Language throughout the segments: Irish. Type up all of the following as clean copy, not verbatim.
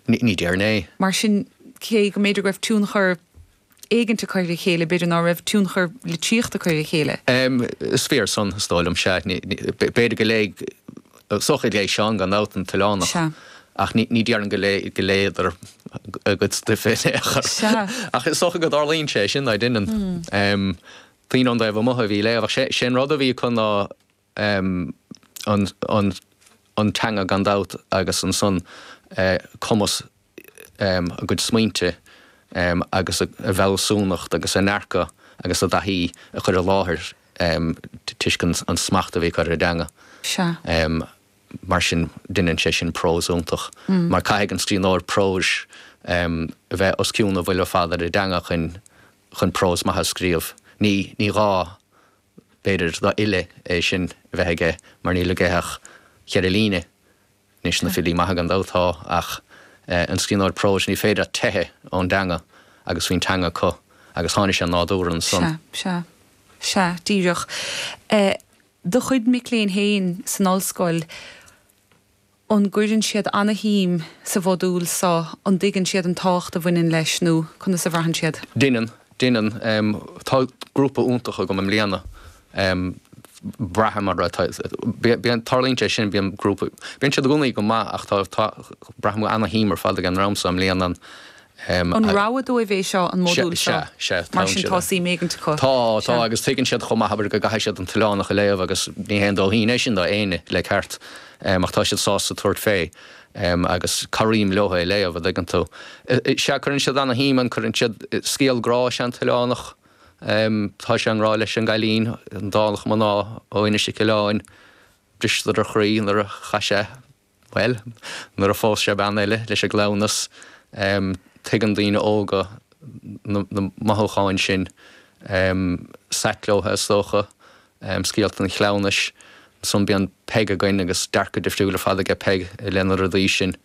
Ní dearné. Mar sin cé go méidir raibh túnchar éigeanta chuir chéile beidir ná raibh túnchar le tíochta chuir chéile. Sfér son stáilm se beidir go léig socha lé seán gan nátan talánach. Ach ní dearan go léidir agus de fé ach is socha go darlíonn sé sin na duine. Tíon an daibh motha bhí le sin rud a bhí chun an teanga gan dát agus an son commas a go smaointe agus a bhelsúnacht agus a nearca agus a dahíí a chur a láthir tuiscin an smachta bhí chuir a deanga. Mar sin duine sé sin prósúntaach. Mar caiigh an scríóir prós a bheith osciúna bhfuil fáidir a deanga chun prós maithe scríomh. Ní rá beidir dá ile é sin bheittheige mar ní le gaithach chear a líne níos na fillí maithe an dátá ach an scríóir prós ní féidir tethe ón deanga agus bhín teanga có agus tháinig sé nádúr an son. Se díreach. Do chuid miléon héin san ollscoil an gcuidann siad anna hím sa bhdúil sa an d'igann siad an tácht a bhainn leis nó chuna sa bhreathn siad. Duine tá grúpa úntacha go am léana braham mar bíon tarlínte sin bíon grúpa. Bíon siad gúnaí go má ach tá braham anna hímar fáilte an ramsa am léanaan. An ráadú a bhéh seo an módúil mar sin tásaí méigeanta có. Tá agus tuigann siad chomá habair go gaithh siad an talánach a léamh agus ní héandal híine sin dá éine le ceart ach tá siad sásta tuairt fé agus choíim leotha i léamh a dgan tú. Se chuann siad anna híman chuann siad scéalgrá an talánach tá sé an rá leis an gailín an dálach maná óine sé ciláin bristar a chraí nar a chaise well nar a fós sé ban eile leis a glánas tuigeann daoine óga na mathócháin sin seclóthe socha scéalta na chlánas son bíon peg a gcuin agus dearcha difriúla fada go peg i lenar a dhí sin.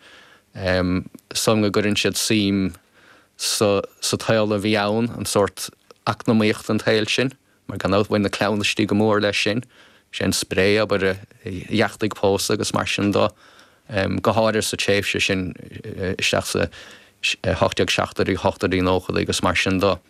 Som go gurinn siad sim sa tail a bhí ann an sort acnamaíocht an tail sin, mar gan áhhain na clánastí go mór leis sin spré aber a jaachtaigh pósa agus mar sin dá go háidir sa téimhse sin isteach sa 8-8 nócha agus mar sin dá.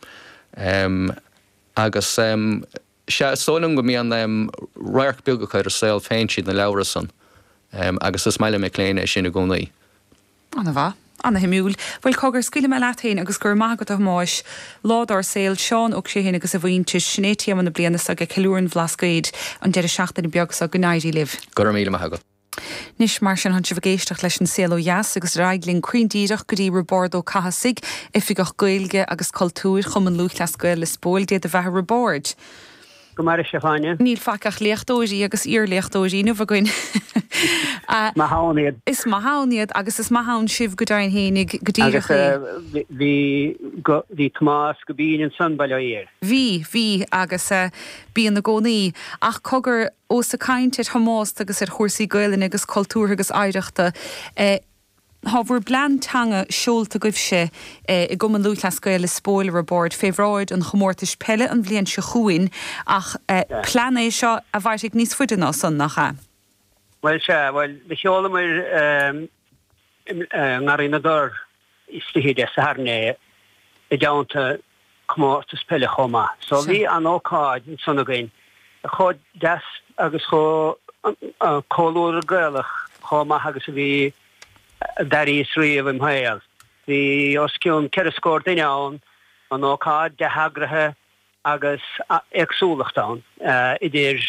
Agus sé sónam go míon roiach beaga chuir a saoil féin siad na leabhrasan agus is meile me léine sin na gcónaí. Anna bha, anna himúil. Bhfuil cogur scuile me leathain agus gur mágad a máis ládar saoil seán ó sé agus a bhaointe snétíam an na bliana a go ceúran bhlascaid an deidir seachtain beag a gnáidí libh. Gur míle maithagad. Nis mar sin han si bhgéisteach leis an saoil ó Jas agus raiglín cuindíireach go dtí rabordó cahasigh ifigach gailge agus cultúr chum an luach leascail le spóil déad a bheith rabord. Go mar sé fáine. Níl facach leachtóí agus íorleachtóí nu bhain. Mahániad. Is mahániad agus is mahán sibh go dain hénig go dtíireach. Bhí Tomás go bíon an san bailile éir. Bhí agus bíon na gcónaí ach cogur ó sa cainte Tomás agus ar chósaí gaileann agus cultúr agus áireachta Tá bhfuair bleantanga seolta goibh sé I gcumann luach leascail le spóil rabord féhráid an chomórtais pelle an bblion se chuin ach plan é seo a bhairteigh níos fuidená san nachcha. Well le seola mar ngarinador istihide sa harne I deanta chomórtas pelle chomá. So bhí an ócáid in son again a chod das agus cóúr gailach chomá agus a bhí darí sríomh im hail. Bhí osciún ceir scóir daine ann an ócáid de hagrathe agus agsúlachtán. Idir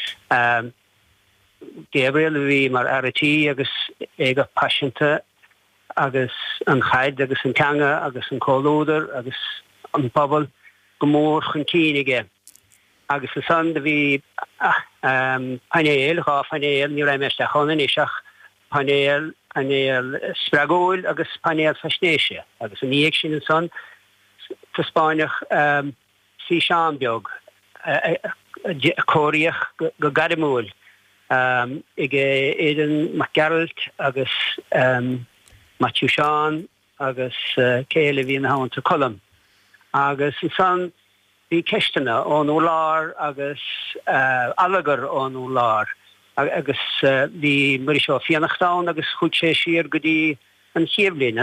Gabriel bhí mar airtí agus éige pasianta agus an chaid agus an teanga agus an cóúdar agus an pobl go mór chun cíige. Agus an san de bhí panéal ní raibh meiste chonan iseach panéal spragóil agus panéal fasnéise agus an íag sin an son Taspáineach sí seanbeog cóiríoch go garimúil ige éan MacGeralt agus Matthew Sean agus céile bhí na hánta colm agus an son bhí ceistena ón úlár agus alagar ón úlár agus bhí mar seo fiannachtán agus chuid sé siar go dtí an chéimhlín